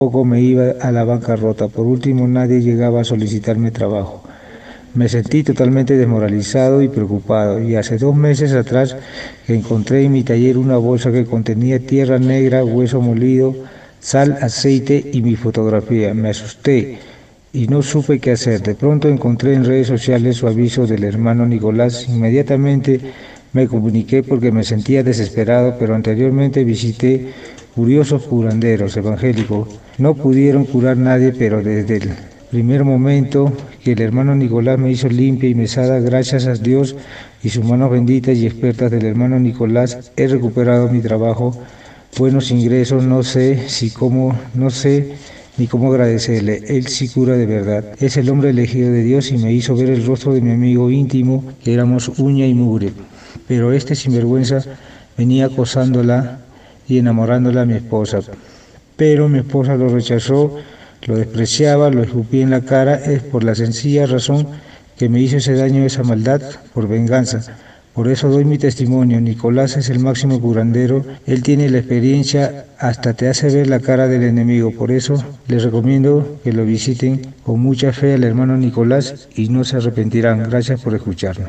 poco me iba a la bancarrota. Por último, nadie llegaba a solicitarme trabajo. Me sentí totalmente desmoralizado y preocupado, y hace 2 meses atrás que encontré en mi taller una bolsa que contenía tierra negra, hueso molido, sal, aceite y mi fotografía. Me asusté y no supe qué hacer. De pronto encontré en redes sociales su aviso del hermano Nicolás. Inmediatamente me comuniqué porque me sentía desesperado, pero anteriormente visité curiosos curanderos evangélicos. No pudieron curar nadie, pero desde el primer momento que el hermano Nicolás me hizo limpia y mesada, gracias a Dios y sus manos benditas y expertas del hermano Nicolás, he recuperado mi trabajo, buenos ingresos, no sé ni cómo agradecerle. Él sí cura de verdad. Es el hombre elegido de Dios y me hizo ver el rostro de mi amigo íntimo, que éramos uña y mugre. Pero este sinvergüenza venía acosándola y enamorándola a mi esposa. Pero mi esposa lo rechazó, lo despreciaba, lo escupía en la cara. Es por la sencilla razón que me hizo ese daño, esa maldad, por venganza. Por eso doy mi testimonio. Nicolás es el máximo curandero. Él tiene la experiencia, hasta te hace ver la cara del enemigo. Por eso les recomiendo que lo visiten con mucha fe al hermano Nicolás y no se arrepentirán. Gracias por escucharme.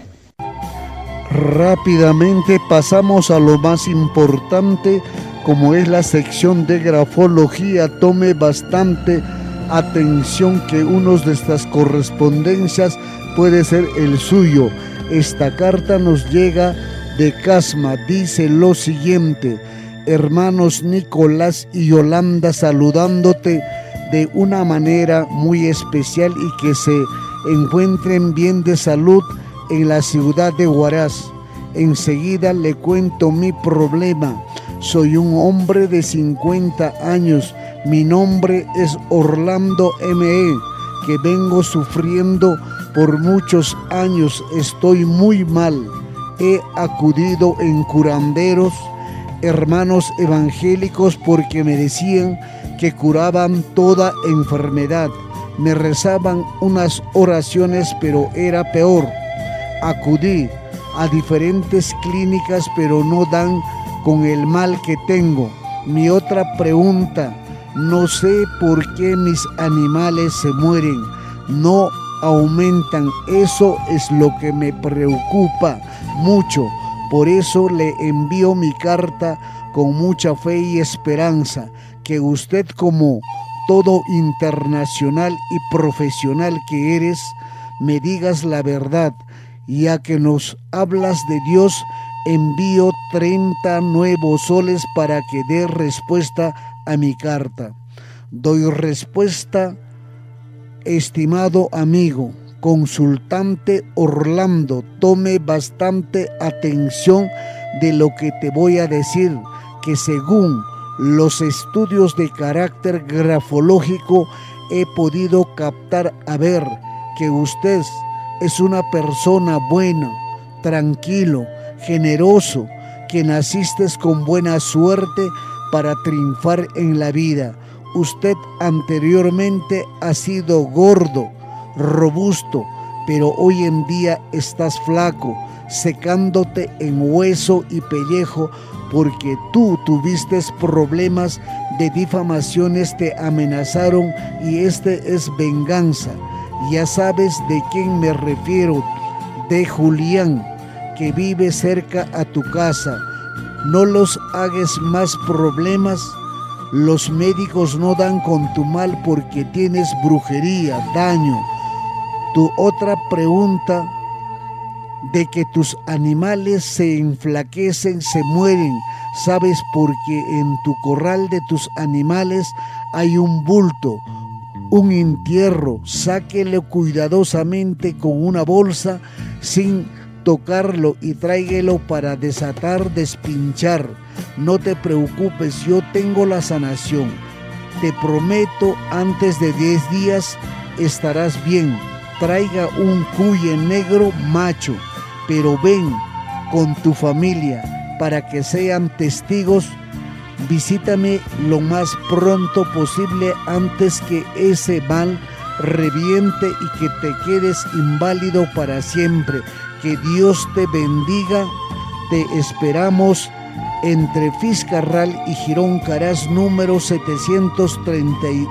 Rápidamente pasamos a lo más importante, como es la sección de grafología. Tome bastante atención que uno de estas correspondencias puede ser el suyo. Esta carta nos llega de Casma, dice lo siguiente: hermanos Nicolás y Yolanda, saludándote de una manera muy especial y que se encuentren bien de salud en la ciudad de Huaraz. Enseguida le cuento mi problema. Soy un hombre de 50 años. Mi nombre es Orlando M.E., que vengo sufriendo por muchos años. Estoy muy mal. He acudido en curanderos, hermanos evangélicos, porque me decían que curaban toda enfermedad. Me rezaban unas oraciones, pero era peor. Acudí a diferentes clínicas, pero no dan con el mal que tengo. Mi otra pregunta: no sé por qué mis animales se mueren, no aumentan. Eso es lo que me preocupa mucho. Por eso le envío mi carta con mucha fe y esperanza, que usted, como todo internacional y profesional que eres, me digas la verdad. Ya que nos hablas de Dios, envío 30 nuevos soles para que dé respuesta a mi carta. Doy respuesta: estimado amigo, consultante Orlando, tome bastante atención de lo que te voy a decir, que según los estudios de carácter grafológico he podido captar a ver que usted es una persona buena, tranquilo, generoso, que naciste con buena suerte para triunfar en la vida. Usted anteriormente ha sido gordo, robusto, pero hoy en día estás flaco, secándote en hueso y pellejo, porque tú tuviste problemas de difamaciones, te amenazaron y este es venganza. Ya sabes de quién me refiero, de Julián, que vive cerca a tu casa. No los hagas más problemas. Los médicos no dan con tu mal porque tienes brujería, daño. Tu otra pregunta, de que tus animales se enflaquecen, se mueren. ¿Sabes? Porque en tu corral de tus animales hay un bulto, un entierro. Sáquelo cuidadosamente con una bolsa sin tocarlo y tráiguelo para desatar, despinchar. No te preocupes, yo tengo la sanación. Te prometo, antes de 10 días estarás bien. Traiga un cuye negro macho, pero ven con tu familia para que sean testigos. Visítame lo más pronto posible antes que ese mal reviente y que te quedes inválido para siempre. Que Dios te bendiga. Te esperamos entre Fiscarral y Girón Caraz número 730.